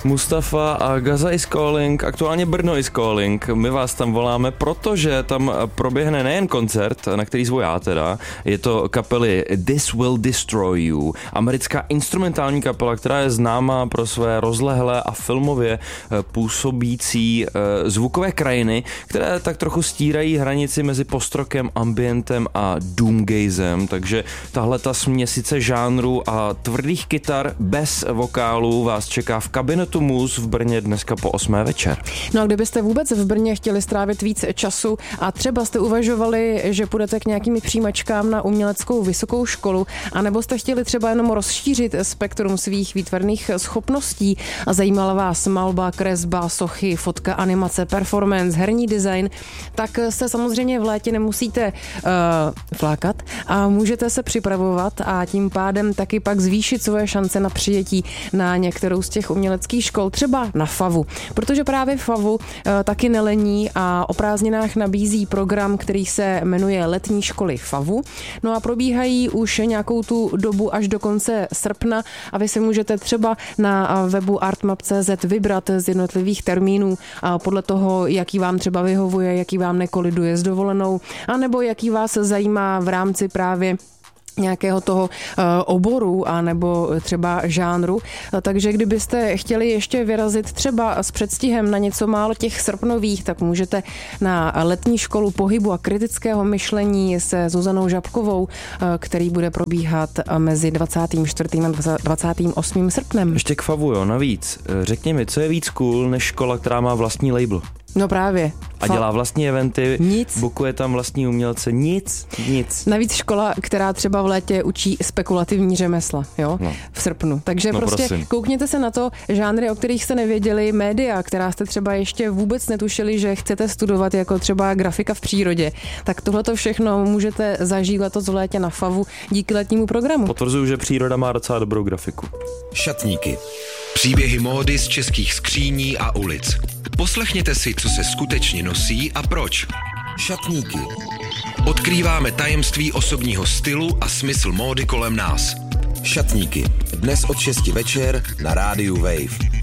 Mustafa a Gaza is calling, aktuálně Brno is calling. My vás tam voláme, protože tam proběhne nejen koncert, na který zvu já teda, je to kapely This Will Destroy You, americká instrumentální kapela, která je známá pro své rozlehlé a filmově působící zvukové krajiny, které tak trochu stírají hranici mezi postrokem, ambientem a doomgazem, takže tahle ta směsice žánru a tvrdých kytar bez vokálu vás čeká v Kabinetu Mus v Brně dneska po 8. večer. No a kdybyste vůbec v Brně chtěli strávit víc času a třeba jste uvažovali, že půjdete k nějakým přijímačkám na uměleckou vysokou školu, anebo jste chtěli třeba jenom rozšířit spektrum svých výtvarných schopností a zajímala vás malba, kresba, sochy, fotka, animace, performance, herní design, tak se samozřejmě v létě nemusíte flákat a můžete se připravovat a tím pádem taky pak zvýšit svoje šance na přijetí na některou z těch uměleckých škol, třeba na FAVu, protože právě FAVu taky nelení a o prázdninách nabízí program, který se jmenuje Letní školy FAVu. No a probíhají už nějakou tu dobu až do konce srpna a vy si můžete třeba na webu artmap.cz vybrat z jednotlivých termínů a podle toho, jaký vám třeba vyhovuje, jaký vám nekoliduje s dovolenou, anebo jaký vás zajímá v rámci právě nějakého toho oboru a nebo třeba žánru. Takže kdybyste chtěli ještě vyrazit třeba s předstihem na něco málo těch srpnových, tak můžete na Letní školu pohybu a kritického myšlení se Zuzanou Žabkovou, který bude probíhat mezi 24. a 28. srpnem. Ještě k FAVu, jo, navíc. Řekni mi, co je víc cool než škola, která má vlastní label? No právě. A dělá vlastní eventy, nic. Bukuje tam vlastní umělce, nic. Navíc škola, která třeba v létě učí spekulativní řemesla, jo, v srpnu. Takže prostě prosím. Koukněte se na to, žánry, o kterých jste nevěděli, média, která jste třeba ještě vůbec netušili, že chcete studovat, jako třeba grafika v přírodě. Tak tohleto všechno můžete zažít letos v létě na FAVu díky letnímu programu. Potvrzuju, že příroda má docela dobrou grafiku. Šatníky. Příběhy módy z českých skříní a ulic. Poslechněte si, co se skutečně nosí a proč. Šatníky. Odkrýváme tajemství osobního stylu a smysl módy kolem nás. Šatníky. Dnes od 6 večer na rádiu Wave.